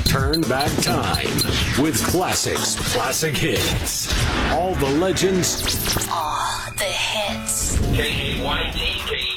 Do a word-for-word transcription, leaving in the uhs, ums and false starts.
Turn Back Time with classics, classic hits. All the legends. All the hits. K A Y T K